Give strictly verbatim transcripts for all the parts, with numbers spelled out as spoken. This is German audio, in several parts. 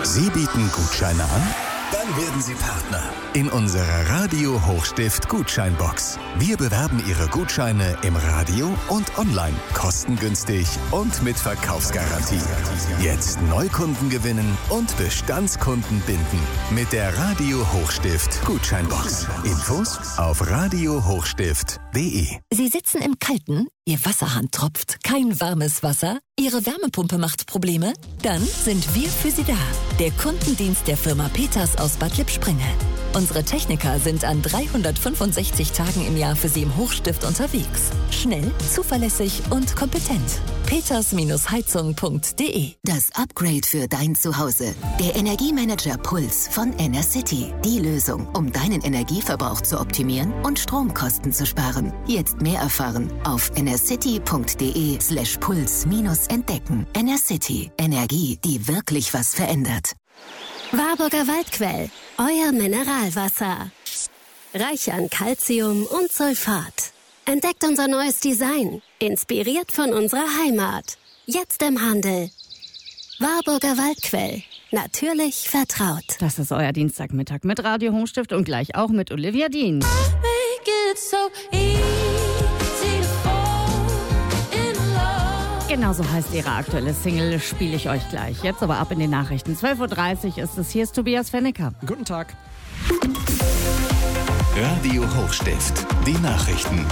Sie bieten Gutscheine an? Dann werden Sie Partner in unserer Radio Hochstift Gutscheinbox. Wir bewerben Ihre Gutscheine im Radio und online, kostengünstig und mit Verkaufsgarantie. Jetzt Neukunden gewinnen und Bestandskunden binden mit der Radio Hochstift Gutscheinbox. Infos auf radio hochstift punkt de. Sie sitzen im Kalten, Ihr Wasserhahn tropft, kein warmes Wasser, Ihre Wärmepumpe macht Probleme? Dann sind wir für Sie da. Der Kundendienst der Firma Peters aus Bad Lippspringe. Unsere Techniker sind an dreihundertfünfundsechzig Tagen im Jahr für Sie im Hochstift unterwegs. Schnell, zuverlässig und kompetent. peters Heizung punkt de. Das Upgrade für dein Zuhause. Der Energiemanager Puls von Enercity. Die Lösung, um deinen Energieverbrauch zu optimieren und Stromkosten zu sparen. Jetzt mehr erfahren auf enercity punkt de slash puls minus entdecken. Enercity. Energie, die wirklich was verändert. Warburger Waldquell, euer Mineralwasser. Reich an Calcium und Sulfat. Entdeckt unser neues Design, inspiriert von unserer Heimat. Jetzt im Handel. Warburger Waldquell, natürlich vertraut. Das ist euer Dienstagmittag mit Radio Hochstift und gleich auch mit Olivia Dean. Genau so heißt ihre aktuelle Single, spiele ich euch gleich. Jetzt aber ab in die Nachrichten. zwölf Uhr dreißig ist es. Hier ist Tobias Fennecker. Guten Tag. Radio Hochstift, die Nachrichten.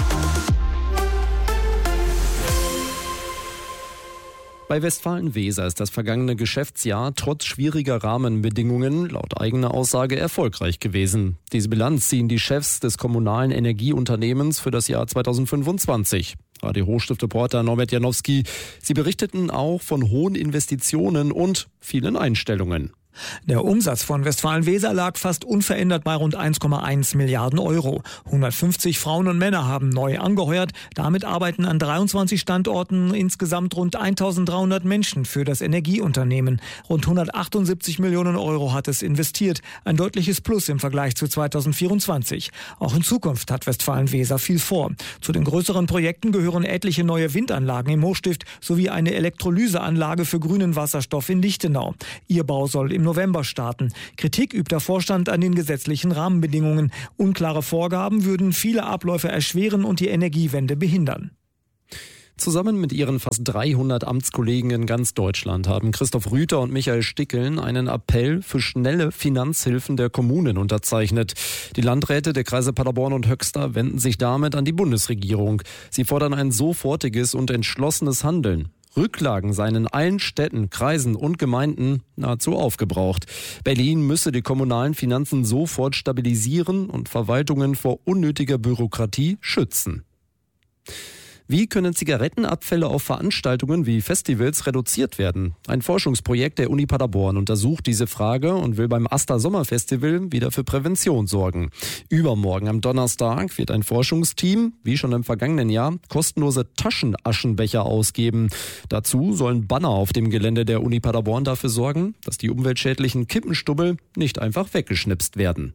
Bei Westfalen-Weser ist das vergangene Geschäftsjahr trotz schwieriger Rahmenbedingungen laut eigener Aussage erfolgreich gewesen. Diese Bilanz ziehen die Chefs des kommunalen Energieunternehmens für das Jahr zweitausendfünfundzwanzig. Radio Hochstift-Reporter Norbert Janowski. Sie berichteten auch von hohen Investitionen und vielen Einstellungen. Der Umsatz von Westfalen-Weser lag fast unverändert bei rund eins Komma eins Milliarden Euro. hundertfünfzig Frauen und Männer haben neu angeheuert. Damit arbeiten an dreiundzwanzig Standorten insgesamt rund eintausenddreihundert Menschen für das Energieunternehmen. Rund hundertachtundsiebzig Millionen Euro hat es investiert. Ein deutliches Plus im Vergleich zu zweitausendvierundzwanzig. Auch in Zukunft hat Westfalen-Weser viel vor. Zu den größeren Projekten gehören etliche neue Windanlagen im Hochstift sowie eine Elektrolyseanlage für grünen Wasserstoff in Lichtenau. Ihr Bau soll im November starten. Kritik übt der Vorstand an den gesetzlichen Rahmenbedingungen. Unklare Vorgaben würden viele Abläufe erschweren und die Energiewende behindern. Zusammen mit ihren fast dreihundert Amtskollegen in ganz Deutschland haben Christoph Rüther und Michael Stickeln einen Appell für schnelle Finanzhilfen der Kommunen unterzeichnet. Die Landräte der Kreise Paderborn und Höxter wenden sich damit an die Bundesregierung. Sie fordern ein sofortiges und entschlossenes Handeln. Rücklagen seien in allen Städten, Kreisen und Gemeinden nahezu aufgebraucht. Berlin müsse die kommunalen Finanzen sofort stabilisieren und Verwaltungen vor unnötiger Bürokratie schützen. Wie können Zigarettenabfälle auf Veranstaltungen wie Festivals reduziert werden? Ein Forschungsprojekt der Uni Paderborn untersucht diese Frage und will beim Asta Sommerfestival wieder für Prävention sorgen. Übermorgen am Donnerstag wird ein Forschungsteam, wie schon im vergangenen Jahr, kostenlose Taschenaschenbecher ausgeben. Dazu sollen Banner auf dem Gelände der Uni Paderborn dafür sorgen, dass die umweltschädlichen Kippenstubbel nicht einfach weggeschnipst werden.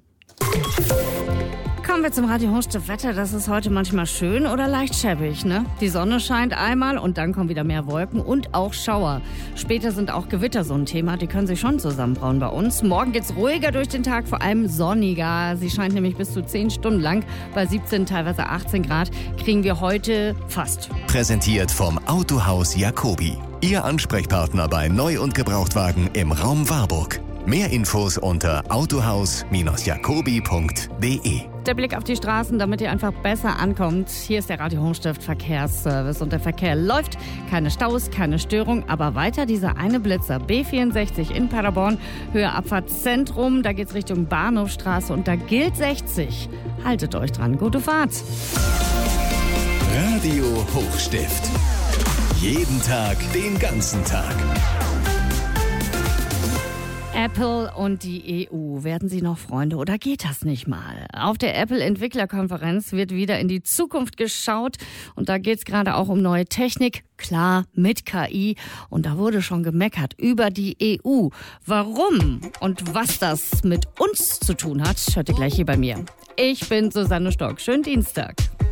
Kommen wir zum Radio Hochstift Wetter. Das ist heute manchmal schön oder leicht schäbig, ne? Die Sonne scheint einmal und dann kommen wieder mehr Wolken und auch Schauer. Später sind auch Gewitter so ein Thema. Die können sich schon zusammenbrauen bei uns. Morgen geht's ruhiger durch den Tag, vor allem sonniger. Sie scheint nämlich bis zu zehn Stunden lang. Bei siebzehn, teilweise achtzehn Grad kriegen wir heute fast. Präsentiert vom Autohaus Jacobi. Ihr Ansprechpartner bei Neu- und Gebrauchtwagen im Raum Warburg. Mehr Infos unter autohaus jacobi punkt de. Der Blick auf die Straßen, damit ihr einfach besser ankommt. Hier ist der Radio Hochstift Verkehrsservice und der Verkehr läuft. Keine Staus, keine Störung, aber weiter dieser eine Blitzer B vierundsechzig in Paderborn, Höhe Abfahrtszentrum. Da geht's Richtung Bahnhofstraße und da gilt sechzig. Haltet euch dran, gute Fahrt. Radio Hochstift. Jeden Tag, den ganzen Tag. Apple und die E U, werden sie noch Freunde oder geht das nicht mal? Auf der Apple-Entwicklerkonferenz wird wieder in die Zukunft geschaut und da geht es gerade auch um neue Technik, klar mit K I und da wurde schon gemeckert über die E U. Warum und was das mit uns zu tun hat, hört ihr gleich hier bei mir. Ich bin Susanne Stock, schönen Dienstag.